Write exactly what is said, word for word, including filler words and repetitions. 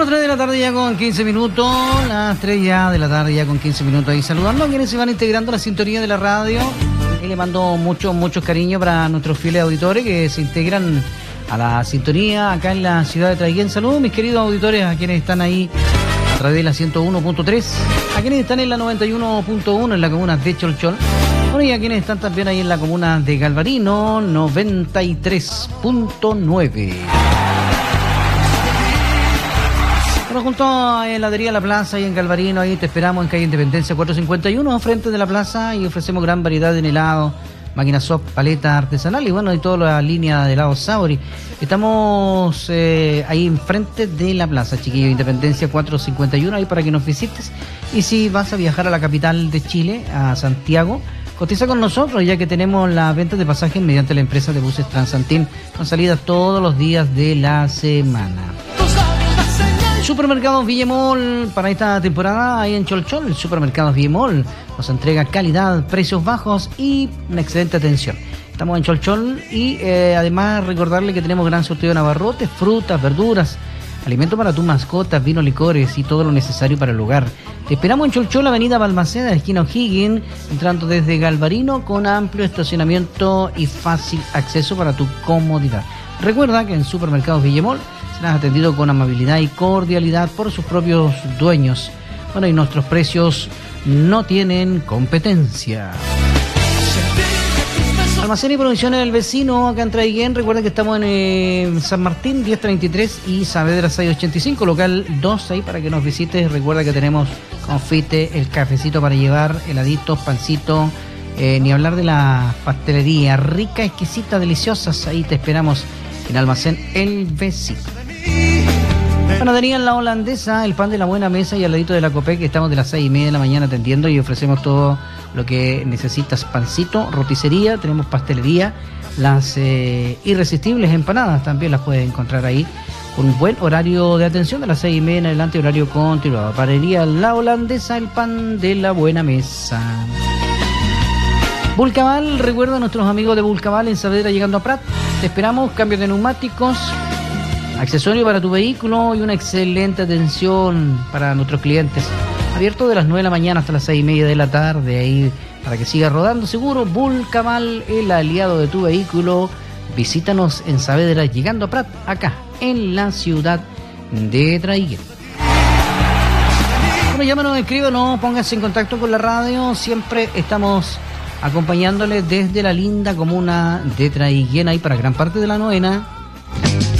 tres de la tarde ya con quince minutos, las tres ya de la tarde ya con quince minutos. Y saludando a quienes se van integrando a la sintonía de la radio. Y le mando mucho, mucho cariño para nuestros fieles auditores que se integran a la sintonía acá en la ciudad de Traiguén. Saludos mis queridos auditores, a quienes están ahí a través de la ciento uno punto tres, a quienes están en la noventa y uno punto uno en la comuna de Cholchol. Bueno, y a quienes están también ahí en la comuna de Galvarino, noventa y tres punto nueve. Bueno, junto a heladería La Plaza y en Galvarino, ahí te esperamos en calle Independencia cuatrocientos cincuenta y uno, frente de la plaza, y ofrecemos gran variedad en helado, máquinas soft, paletas artesanales y bueno, y toda la línea de helado Sabori. Estamos eh, ahí enfrente de la plaza, chiquillo, Independencia cuatrocientos cincuenta y uno, ahí para que nos visites. Y si vas a viajar a la capital de Chile, a Santiago, cotiza con nosotros, ya que tenemos la venta de pasajes mediante la empresa de buses Transantin, con salida todos los días de la semana. Supermercados Villemol, para esta temporada ahí en Cholchol, el Supermercados Villemol nos entrega calidad, precios bajos y una excelente atención. Estamos en Cholchol y eh, además recordarle que tenemos gran surtido de abarrotes, frutas, verduras, alimentos para tus mascotas, vino, licores y todo lo necesario para el hogar. Te esperamos en Cholchol, avenida Balmaceda, esquina O'Higgins, entrando desde Galvarino con amplio estacionamiento y fácil acceso para tu comodidad. Recuerda que en Supermercados Villemol serás atendido con amabilidad y cordialidad por sus propios dueños. Bueno, y nuestros precios no tienen competencia. Almacén y Provisiones del Vecino, acá en Traiguén. Recuerda que estamos en eh, San Martín diez treinta y tres y Saavedra seiscientos ochenta y cinco, local dos, ahí para que nos visites. Recuerda que tenemos confite, el cafecito para llevar, heladitos, pancito, eh, ni hablar de la pastelería, rica, exquisita, deliciosas. Ahí te esperamos en Almacén El Vecino. Panadería en La Holandesa, el pan de la buena mesa y al ladito de la Copec, estamos de las seis y media de la mañana atendiendo y ofrecemos todo lo que necesitas: pancito, roticería, tenemos pastelería, las eh, irresistibles empanadas también las puedes encontrar ahí, con un buen horario de atención de las seis y media en adelante, horario continuado. Panadería La Holandesa, el pan de la buena mesa. Vulcaval, recuerda a nuestros amigos de Vulcaval en Saavedra llegando a Prat. Te esperamos, cambio de neumáticos, accesorio para tu vehículo y una excelente atención para nuestros clientes. Abierto de las nueve de la mañana hasta las seis y media de la tarde, ahí para que sigas rodando seguro. Vulcaval, el aliado de tu vehículo. Visítanos en Saavedra llegando a Prat, acá en la ciudad de Traiguén. Bueno, llámanos, escríbanos, pónganse en contacto con la radio. Siempre estamos acompañándoles desde la linda comuna de Traiguén, ahí para gran parte de la novena.